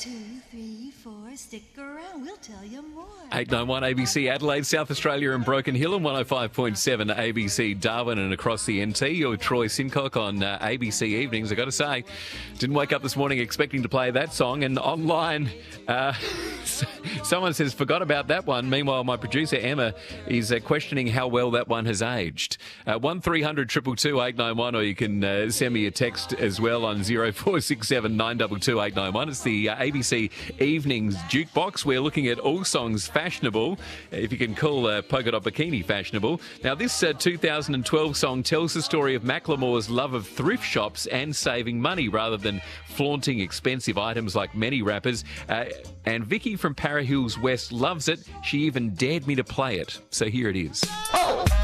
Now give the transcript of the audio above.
2, 3, 4. Stick around. We'll tell you more. 891 ABC Adelaide, South Australia and Broken Hill, and 105.7 ABC Darwin and across the NT. You're Troy Simcock on ABC Evenings. I've got to say, didn't wake up this morning expecting to play that song, and online someone says, forgot about that one. Meanwhile, my producer Emma is questioning how well that one has aged. 1300 222 891, or you can send me a text as well on 0467 922 891. It's the ABC Evenings Jukebox. We're looking at all songs fashionable, if you can call Polka Dot Bikini fashionable. Now, this 2012 song tells the story of Macklemore's love of thrift shops and saving money rather than flaunting expensive items like many rappers. And Vicky from Para Hills West loves it. She even dared me to play it. So here it is. Oh!